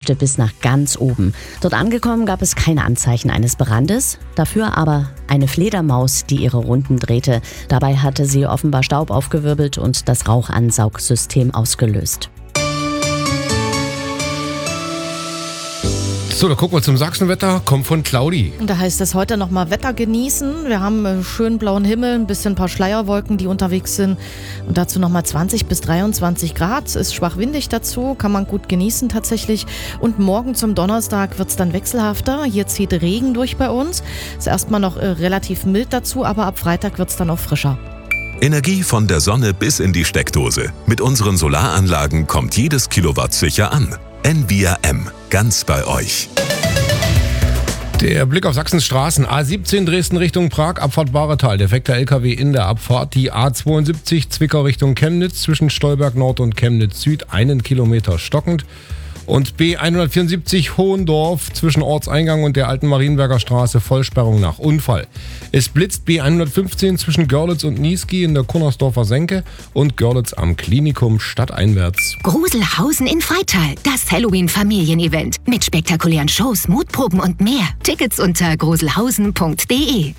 rauschte bis nach ganz oben. Dort angekommen gab es keine Anzeichen eines Brandes, dafür aber eine Fledermaus, die ihre Runden drehte. Dabei hatte sie offenbar Staub aufgewirbelt und das Rauchansaugsystem ausgelöst. So, dann gucken wir zum Sachsenwetter. Kommt von Claudi. Und da heißt es heute nochmal Wetter genießen. Wir haben schönen blauen Himmel, ein bisschen ein paar Schleierwolken, die unterwegs sind. Und dazu nochmal 20 bis 23 Grad. Es ist schwach windig dazu, kann man gut genießen tatsächlich. Und morgen zum Donnerstag wird es dann wechselhafter. Hier zieht Regen durch bei uns. Ist erstmal noch relativ mild dazu, aber ab Freitag wird es dann auch frischer. Energie von der Sonne bis in die Steckdose. Mit unseren Solaranlagen kommt jedes Kilowatt sicher an. Envia M. Ganz bei euch. Der Blick auf Sachsens Straßen. A17 Dresden Richtung Prag, Abfahrt Bahretal. Defekter LKW in der Abfahrt. Die A72 Zwickau Richtung Chemnitz zwischen Stolberg Nord und Chemnitz Süd. 1 Kilometer stockend. Und B174 Hohendorf zwischen Ortseingang und der alten Marienberger Straße Vollsperrung nach Unfall. Es blitzt B115 zwischen Görlitz und Niesky in der Kunnersdorfer Senke und Görlitz am Klinikum stadteinwärts. Gruselhausen in Freital, das Halloween-Familienevent mit spektakulären Shows, Mutproben und mehr. Tickets unter gruselhausen.de.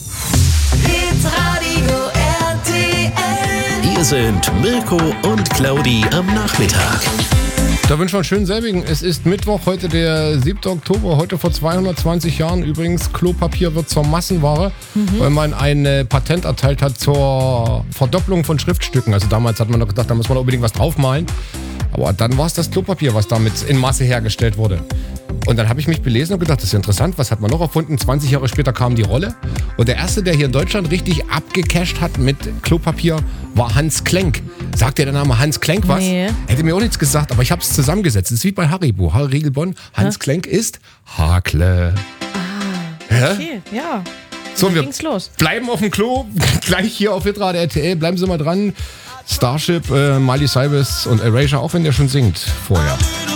Hitradio RTL. Hier sind Mirko und Claudi am Nachmittag. Da wünschen wir einen schönen selbigen. Es ist Mittwoch, heute der 7. Oktober. Heute vor 220 Jahren übrigens. Klopapier wird zur Massenware, weil man ein Patent erteilt hat zur Verdopplung von Schriftstücken. Also damals hat man doch gedacht, da muss man unbedingt was draufmalen. Aber dann war es das Klopapier, was damit in Masse hergestellt wurde. Und dann habe ich mich belesen und gedacht, das ist interessant, was hat man noch erfunden? 20 Jahre später kam die Rolle. Und der erste, der hier in Deutschland richtig abgecasht hat mit Klopapier, war Hans Klenk. Sagt dir der Name Hans Klenk was? Nee. Hätte mir auch nichts gesagt, aber ich habe es zusammengesetzt. Es ist wie bei Haribo. Harry Riegelbonn. Hans Klenk ist Hakle. Okay, ja. So, wir ging's los. bleiben auf dem Klo. Gleich hier auf Hitradio RTL. Bleiben Sie mal dran. Starship, Miley Cyrus und Erasure, auch wenn der schon singt vorher.